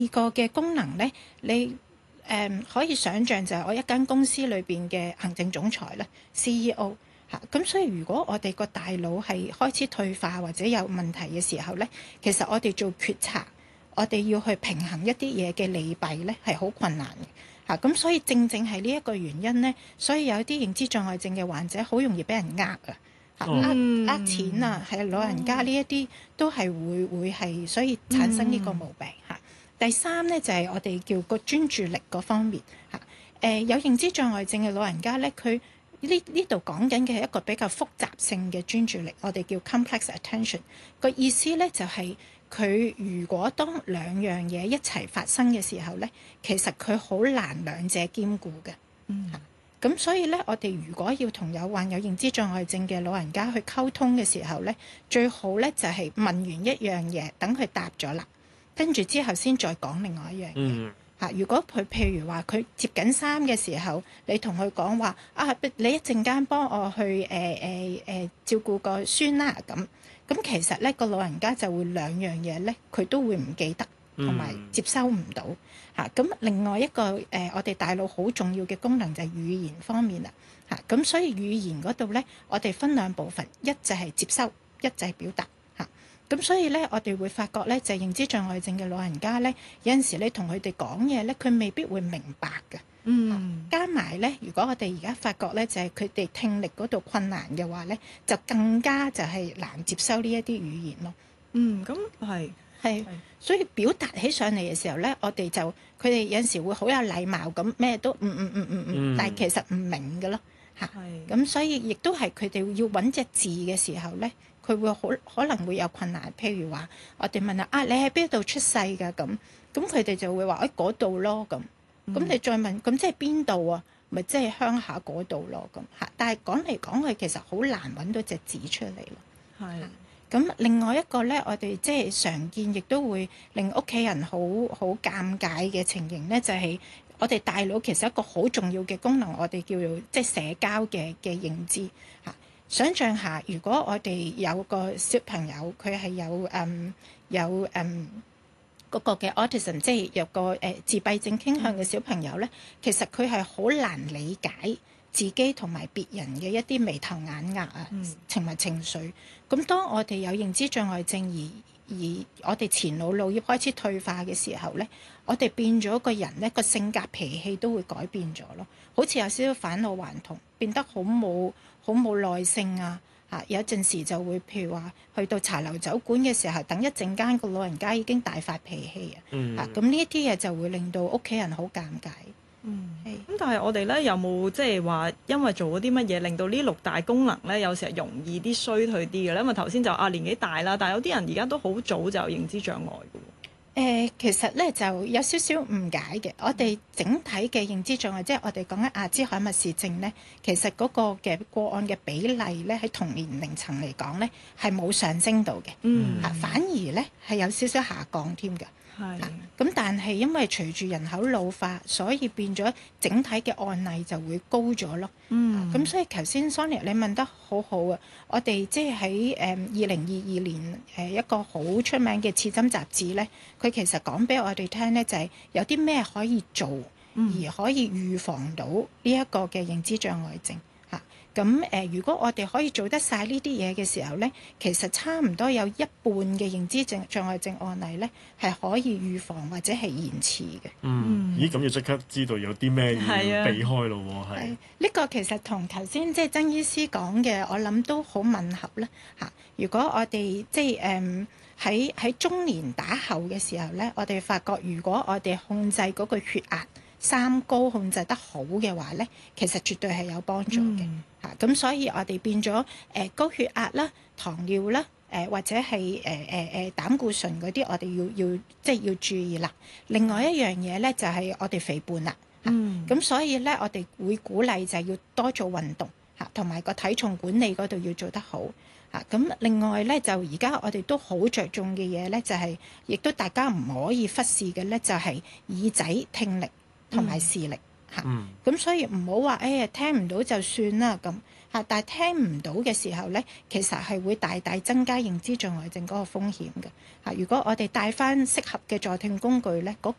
個嘅功能咧，你可以想像就係我一間公司裏邊嘅行政總裁啦 CEO 嚇，咁所以如果我哋個大腦係開始退化或者有問題嘅時候咧，其實我哋做決策，我哋要去平衡一啲嘢嘅利弊咧係好困難嘅嚇，咁所以正係呢一個原因咧，所以有啲認知障礙症嘅患者好容易俾人呃啊。呃錢啊，係老人家呢一啲都係會係，所以產生呢個毛病嚇。第三咧就係我哋叫個專注力嗰方面嚇。有認知障礙症嘅老人家咧，佢呢度講緊嘅係一個比較複雜性嘅專注力，我哋叫 complex attention。個意思咧就係佢如果當兩樣嘢一齊發生嘅時候咧，其實佢好難兩者兼顧嘅。咁所以咧，我哋如果要同有患有認知障礙症嘅老人家去溝通嘅時候咧，最好咧就係問完一樣嘢，等佢答咗啦，跟住之後先再講另外一樣嘢。如果佢譬如話佢接緊衫嘅時候，你同佢講話啊，你一陣間幫我去照顧個孫啦咁其實咧個老人家就會兩樣嘢咧，佢都會唔記得同埋接收唔到。咁另外一個我哋大腦好重要嘅功能就係語言方面啦。咁所以語言嗰度咧，我哋分兩部分，一就係接收，一就係表達。咁所以咧，我哋會發覺咧，就係認知障礙症嘅老人家咧，有陣時你同佢哋講嘢咧，佢未必會明白嘅。加埋咧，如果我哋而家發覺咧，就係佢哋聽力嗰度困難嘅話咧，就更加就係難接收呢一啲語言咯。 咁係， 所以表達起上嚟嘅時候咧，我哋就佢哋有陣時會好有禮貌咁，咩都但係其實唔明嘅咯。咁所以亦都係佢哋要揾隻字嘅時候咧，佢會可能會有困難。譬如話，我哋問啊，你喺邊度出世㗎？咁佢哋就會話喺嗰度咯。咁你再問，咁即係邊度啊？咪即係鄉下嗰度咯。咁但係講嚟講去，其實好難揾到隻字出嚟咯。咁另外一個咧，我哋即係常見，亦都會令屋企人好尷尬嘅情形咧，就係我哋大腦其實一個好重要嘅功能，我哋叫做即係社交嘅認知嚇。想像下，如果我哋有個小朋友，佢係有嗰個嘅 autism， 即係有個自閉症傾向嘅小朋友咧，其實佢係好難理解自己同埋別人嘅一啲眉頭眼額啊，同埋情緒。咁當我哋有認知障礙症而我哋前腦腦葉開始退化嘅時候咧，我哋變咗個人咧，個性格脾氣都會改變咗咯，好似有少少返老還童，變得好冇耐性啊。有陣時就會譬如話去到茶樓酒館嘅時候，等一陣間個老人家已經大發脾氣啊。咁呢一啲嘢就會令到屋企人好尷尬。 咁但係我哋咧有冇即係話因為做咗啲乜嘢令到呢六大功能咧有時係容易啲衰退啲嘅咧？因為頭先就年紀大啦，但係有啲人而家都好早就有認知障礙嘅喎。 其實咧就有少少誤解嘅。我哋整體嘅認知障礙，即係我哋講緊阿茲海默氏症咧，其實嗰個嘅個案嘅比例咧喺同年齡層嚟講咧係冇上升到嘅，反而咧係有少少下降添嘅。咁但係因為隨住人口老化，所以變咗整體嘅案例就會高咗咯。咁所以頭先 Sonia 你問得好好啊！我哋即係喺2022年一個好出名嘅刺針雜誌咧，佢其實講俾我哋聽咧，就係有啲咩可以做而可以預防到呢一個嘅認知障礙症。咁如果我哋可以做得晒呢啲嘢嘅時候咧，其實差唔多有一半嘅認知障礙症案例咧係可以預防或者係延遲嘅。 咦，咁要即刻知道有啲咩要避開咯喎。係呢個其實同頭先即係曾醫師講嘅，我諗都好吻合啦。如果我哋即係喺中年打後嘅時候咧，我哋發覺如果我哋控制嗰個血壓三高控制得好嘅話咧，其實絕對係有幫助嘅。咁所以我哋變咗高血壓啦、糖尿啦、或者係膽固醇嗰啲，我哋即係要注意啦。另外一樣嘢咧就係我哋肥胖啦。咁所以咧我哋會鼓勵就係要多做運動同埋個體重管理嗰度要做得好。咁另外咧就而家我哋都好着重嘅嘢咧，就係亦都大家唔可以忽視嘅咧，就係耳仔聽力同埋視力。 嚇。咁所以唔好話聽唔到就算啦咁嚇，但係聽唔到嘅時候咧，其實係會大大增加認知障礙症嗰個風險嘅嚇。如果我哋帶翻適合嘅助聽工具咧，嗰